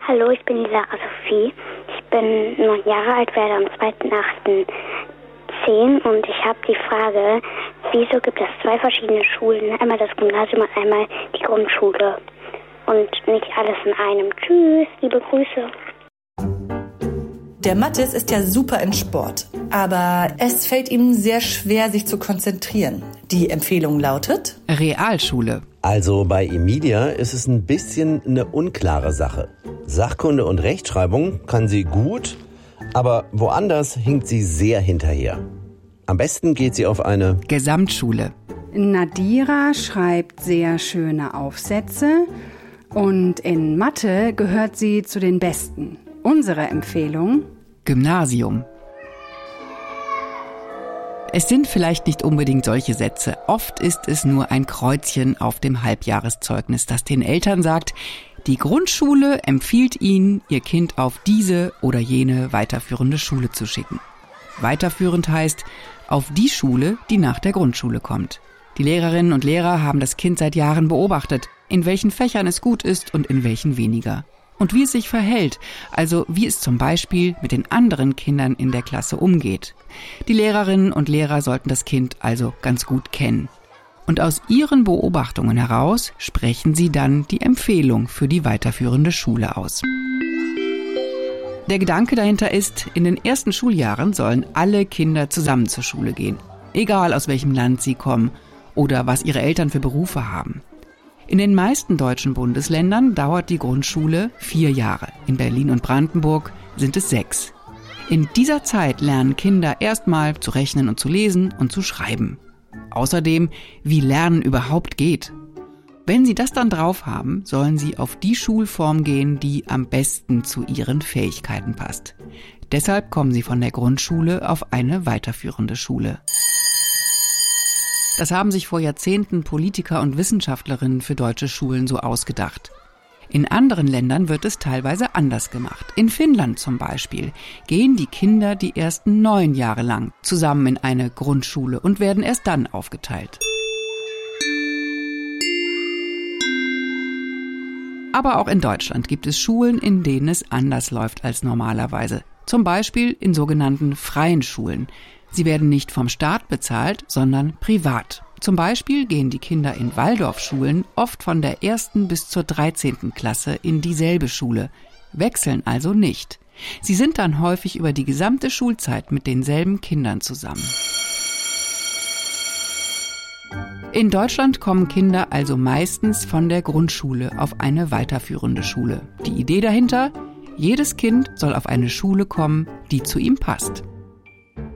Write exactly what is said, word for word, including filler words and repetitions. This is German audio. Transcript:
Hallo, ich bin die Sarah Sophie. Ich bin neun Jahre alt, werde am zweiten achten zehn und ich habe die Frage, wieso gibt es zwei verschiedene Schulen, einmal das Gymnasium und einmal die Grundschule und nicht alles in einem. Tschüss, liebe Grüße. Der Mathis ist ja super in Sport, aber es fällt ihm sehr schwer, sich zu konzentrieren. Die Empfehlung lautet: Realschule. Also bei Emilia ist es ein bisschen eine unklare Sache. Sachkunde und Rechtschreibung kann sie gut, aber woanders hinkt sie sehr hinterher. Am besten geht sie auf eine Gesamtschule. Nadira schreibt sehr schöne Aufsätze und in Mathe gehört sie zu den Besten. Unsere Empfehlung: Gymnasium. Es sind vielleicht nicht unbedingt solche Sätze. Oft ist es nur ein Kreuzchen auf dem Halbjahreszeugnis, das den Eltern sagt, die Grundschule empfiehlt ihnen, ihr Kind auf diese oder jene weiterführende Schule zu schicken. Weiterführend heißt, auf die Schule, die nach der Grundschule kommt. Die Lehrerinnen und Lehrer haben das Kind seit Jahren beobachtet, in welchen Fächern es gut ist und in welchen weniger. Und wie es sich verhält, also wie es zum Beispiel mit den anderen Kindern in der Klasse umgeht. Die Lehrerinnen und Lehrer sollten das Kind also ganz gut kennen. Und aus ihren Beobachtungen heraus sprechen sie dann die Empfehlung für die weiterführende Schule aus. Der Gedanke dahinter ist, in den ersten Schuljahren sollen alle Kinder zusammen zur Schule gehen, egal aus welchem Land sie kommen oder was ihre Eltern für Berufe haben. In den meisten deutschen Bundesländern dauert die Grundschule vier Jahre. In Berlin und Brandenburg sind es sechs. In dieser Zeit lernen Kinder erstmal zu rechnen und zu lesen und zu schreiben. Außerdem, wie Lernen überhaupt geht. Wenn sie das dann drauf haben, sollen sie auf die Schulform gehen, die am besten zu ihren Fähigkeiten passt. Deshalb kommen sie von der Grundschule auf eine weiterführende Schule. Das haben sich vor Jahrzehnten Politiker und Wissenschaftlerinnen für deutsche Schulen so ausgedacht. In anderen Ländern wird es teilweise anders gemacht. In Finnland zum Beispiel gehen die Kinder die ersten neun Jahre lang zusammen in eine Grundschule und werden erst dann aufgeteilt. Aber auch in Deutschland gibt es Schulen, in denen es anders läuft als normalerweise. Zum Beispiel in sogenannten freien Schulen. Sie werden nicht vom Staat bezahlt, sondern privat. Zum Beispiel gehen die Kinder in Waldorfschulen oft von der ersten bis zur dreizehnten Klasse in dieselbe Schule, wechseln also nicht. Sie sind dann häufig über die gesamte Schulzeit mit denselben Kindern zusammen. In Deutschland kommen Kinder also meistens von der Grundschule auf eine weiterführende Schule. Die Idee dahinter: jedes Kind soll auf eine Schule kommen, die zu ihm passt.